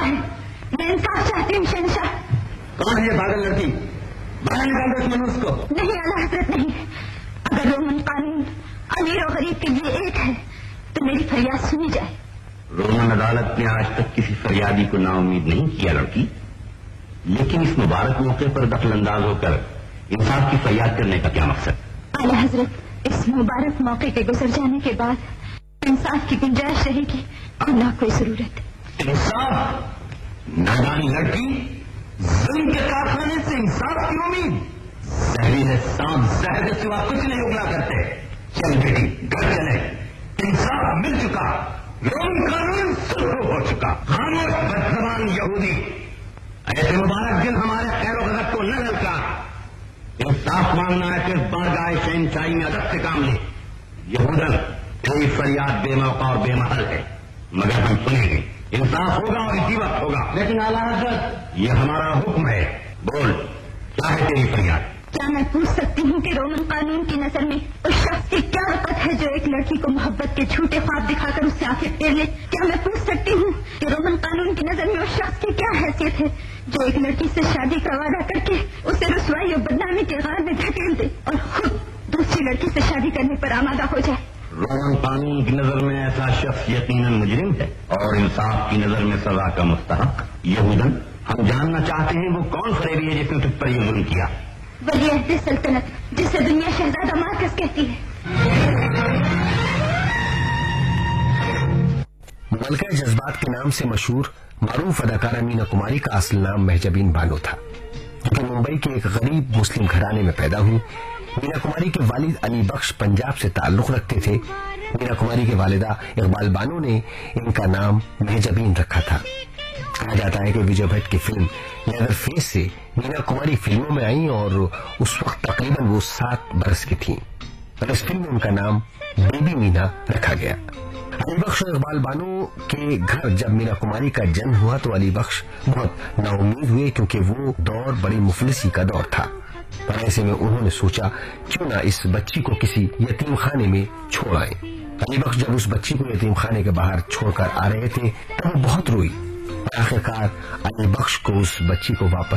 ہے. میں انصاف چاہتی ہوں شہنشاہ. کون ہے یہ پاگل لڑکی؟ باہر نکال دو اس منوس کو. نہیں اعلیٰ حضرت نہیں. اگر رومن قانون امیر و غریب کے لیے ایک ہے تو میری فریاد سنی جائے. رومن عدالت نے آج تک کسی فریادی کو نا امید نہیں کیا لڑکی، لیکن اس مبارک موقع پر دخل انداز ہو کر انصاف کی فریاد کرنے کا کیا مقصد؟ اعلیٰ حضرت اس مبارک موقع کے گزر جانے کے بعد انصاف کی گنجائش رہے گی اور نہ کوئی ضرورت. انصاف؟ نادانی لڑکی، ظلم کے کارخانے سے انصاف کی امید؟ زہریلے سانپ زہر کے سوا کچھ نہیں اگلا کرتے. چل بیٹی گھر چلے، انصاف مل چکا، رومن قانون سرخرو ہو چکا. خاموش بدزبان یہودی، ایسے مبارک دن ہمارے خیر و غضب کو نہ للکا. انصاف مانگنا ہے کہ بارگاہ شہنشاہی میں ادب سے کام لے. یہودن تیری فریاد بے موقع اور بے محل ہے، مگر ہم سنیں گے. انصاف ہوگا اور اسی وقت ہوگا. لیکن اعلیٰ حضرت یہ ہمارا حکم ہے. بول، کیا ہے تیری فریاد؟ کیا میں پوچھ سکتی ہوں کہ رومن قانون کی نظر میں اس شخص کی کیا وقت ہے جو ایک لڑکی کو محبت کے جھوٹے خواب دکھا کر اس سے آنکھیں پھیر لے؟ کیا میں پوچھ سکتی ہوں کہ رومن قانون کی نظر میں اس شخص کی کیا حیثیت ہے جو ایک لڑکی سے شادی کا وعدہ کر کے اسے رسوائی اور بدنامی کے غار میں دھکیل دے اور خود دوسری لڑکی سے شادی کرنے پر آمادہ ہو جائے؟ رومن قانون کی نظر میں ایسا شخص یقیناً مجرم ہے اور انصاف کی نظر میں سزا کا مستحق. یہودن ہم جاننا چاہتے ہیں وہ کون فریبی ہے جس نے تجھ پر یہ ظلم کیا؟ ولی عہد سلطنت، جسے دنیا شہزادہ مارکس کہتی ہے. ملکہ جذبات کے نام سے مشہور معروف اداکارہ مینا کماری کا اصل نام مہجبین بانو تھا، جو کہ ممبئی کے ایک غریب مسلم گھرانے میں پیدا ہوئی. مینا کماری کے والد علی بخش پنجاب سے تعلق رکھتے تھے. مینا کماری کے والدہ اقبال بانو نے ان کا نام مہجبین رکھا تھا. کہا جاتا ہے کہ وجے بھٹ کی فلم لیدر فیس سے مینا کماری فلموں میں آئیں اور اس وقت تقریباً وہ 7 برس کی تھیں اور اس فلم میں ان کا نام بیبی مینا رکھا گیا. علی بخش اور اقبال بانو کے گھر جب مینا کماری کا جنم ہوا تو علی بخش بہت نا امید ہوئے، کیونکہ وہ دور بڑی مفلسی کا دور تھا. اور ایسے میں انہوں نے سوچا کیوں نہ اس بچی کو کسی یتیم خانے میں چھوڑ آئیں. علی بخش جب اس بچی کو یتیم خانے کے باہر چھوڑ کر آ رہے تھے تب وہ بہت روئی. آخر کار علی بخش کو اس بچی کو واپس